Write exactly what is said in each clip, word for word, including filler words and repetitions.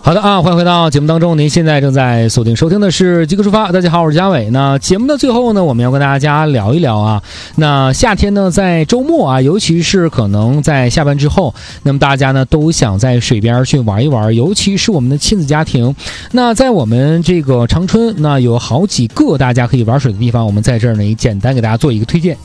好的啊，欢迎回到节目当中，您现在正在锁定收听的是极客出发。大家好，我是嘉伟。那节目的最后呢，我们要跟大家聊一聊啊，那夏天呢，在周末啊，尤其是可能在下班之后，那么大家呢都想在水边去玩一玩，尤其是我们的亲子家庭。那在我们这个长春，那有好几个大家可以玩水的地方，我们在这儿呢也简单给大家做一个推荐。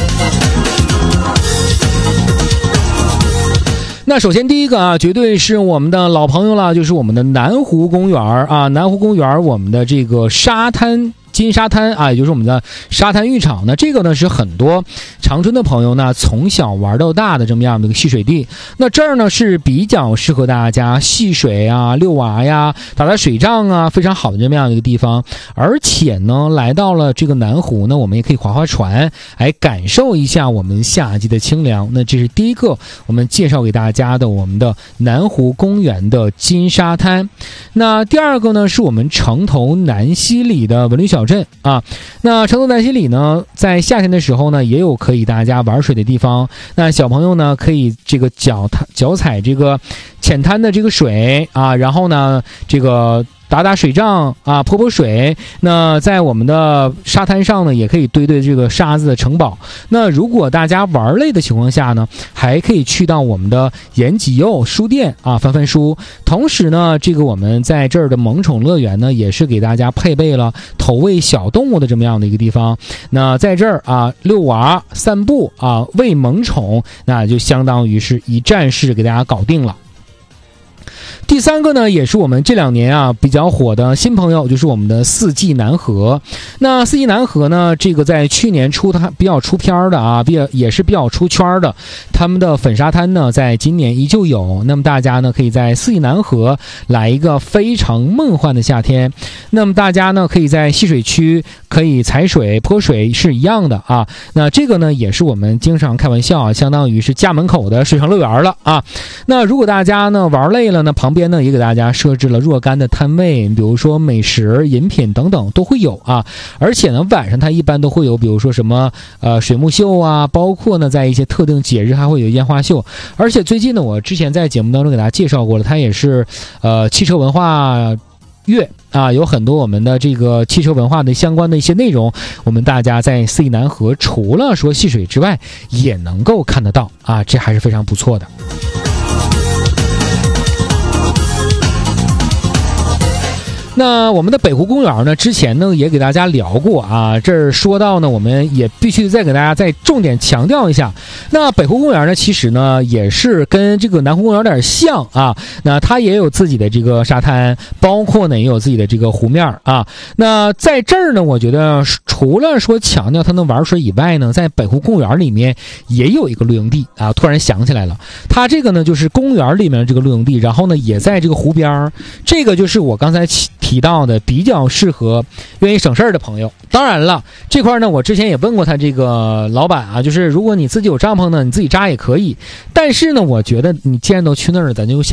那首先第一个啊，绝对是我们的老朋友了，就是我们的南湖公园啊，南湖公园我们的这个沙滩。金沙滩啊，也就是我们的沙滩浴场呢，这个呢是很多长春的朋友呢从小玩到大的这么样的一个戏水地。那这儿呢是比较适合大家戏水啊、遛娃呀、打打水仗啊，非常好的这么样的一个地方。而且呢，来到了这个南湖呢，我们也可以划划船，来感受一下我们夏季的清凉。那这是第一个我们介绍给大家的我们的南湖公园的金沙滩。那第二个呢是我们城头南溪里的文旅小镇啊，那城头南溪里呢，在夏天的时候呢，也有可以大家玩水的地方。那小朋友呢，可以这个脚脚踩这个浅滩的这个水啊，然后呢，这个打打水仗啊，泼泼水。那在我们的沙滩上呢，也可以堆堆这个沙子的城堡。那如果大家玩累的情况下呢，还可以去到我们的延吉佑书店啊，翻翻书。同时呢，这个我们在这儿的萌宠乐园呢，也是给大家配备了投喂小动物的这么样的一个地方。那在这儿啊，遛娃、散步啊，喂萌宠，那就相当于是一站式给大家搞定了。第三个呢，也是我们这两年啊比较火的新朋友，就是我们的四季南河。那四季南河呢，这个在去年出它比较出片的啊，比较也是比较出圈的。他们的粉沙滩呢，在今年依旧有。那么大家呢，可以在四季南河来一个非常梦幻的夏天。那么大家呢，可以在戏水区可以踩水、泼水是一样的啊。那这个呢，也是我们经常开玩笑啊，相当于是家门口的水上乐园了啊。那如果大家呢玩累了呢，旁边呢也给大家设置了若干的摊位，比如说美食、饮品等等都会有啊。而且呢，晚上它一般都会有，比如说什么呃水幕秀啊，包括呢在一些特定节日还会有烟花秀。而且最近呢，我之前在节目当中给大家介绍过了，它也是呃汽车文化月啊，有很多我们的这个汽车文化的相关的一些内容，我们大家在四季南河除了说戏水之外，也能够看得到啊，这还是非常不错的。那我们的北湖公园呢，之前呢也给大家聊过啊，这儿说到呢，我们也必须再给大家再重点强调一下。那北湖公园呢，其实呢也是跟这个南湖公园有点像啊，那它也有自己的这个沙滩，包括呢也有自己的这个湖面啊。那在这儿呢，我觉得除了说强调它能玩水以外呢，在北湖公园里面也有一个露营地啊，突然想起来了，它这个呢就是公园里面的这个露营地，然后呢也在这个湖边，这个就是我刚才提到的比较适合愿意省事儿的朋友。当然了，这块呢我之前也问过他这个老板啊，就是如果你自己有帐篷呢，你自己扎也可以，但是呢我觉得你既然都去那儿了，咱就